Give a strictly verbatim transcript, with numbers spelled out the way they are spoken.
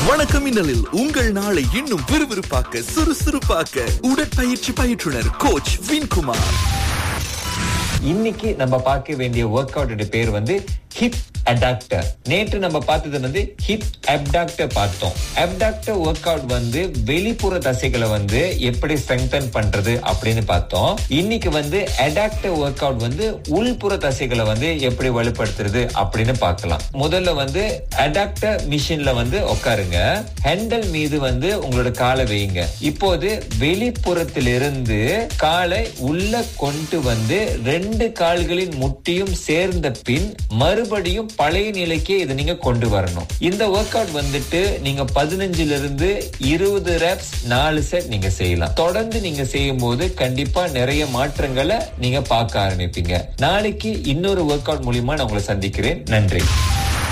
வணக்கம் இன்னலில் உங்கள் நாளை இன்னும் விறுவிறுப்பாக்க சுறுசுறுப்பாக்க உடற்பயிற்சி பயிற்றுனர் கோச் வின்குமார். இன்னைக்கு நம்ம பார்க்க வேண்டிய ஒர்க் அவுட் பேர் வந்து ஹிப் அடாக்டர். நேற்று நம்ம பார்த்தது வந்து ஹிப் அப்டாக்டர் பார்த்தோம். அப்டாக்டர் ஒர்க் அவுட் வந்து வெளிப்புற தசைகளை வந்து எப்படி ஸ்ட்ரெங்தன் பண்றது அப்படின்னு பார்த்தோம். இன்னைக்கு வந்து அடாக்டர் ஒர்க் அவுட் வந்து உள்புற தசைகளை வந்து எப்படி வலுப்படுத்துறது அப்படின்னு பார்க்கலாம். முதல்ல வந்து அடாக்டர் மிஷின்ல வந்து உட்காருங்க. ஹேண்டல் மீது வந்து உங்களோட காலை வைங்க. இப்போது வெளிப்புறத்திலிருந்து காலை உள்ள கொண்டு வந்து ரெண்டு கால்களின் முட்டியும் சேர்ந்த பின் மறுபடியும் பழைய நிலைக்கே இதை நீங்க கொண்டு வரணும். இந்த ஒர்க் அவுட் வந்துட்டு நீங்க பதினஞ்சுல இருந்து இருபது ரெப்ஸ் நாலு செட் நீங்க செய்யலாம். தொடர்ந்து நீங்க செய்யும் போது கண்டிப்பா நிறைய மாற்றங்களை நீங்க பார்க்க ஆரம்பிப்பீங்க. நாளைக்கு இன்னொரு ஒர்க் அவுட் மூலியமா நான் உங்களை சந்திக்கிறேன். நன்றி.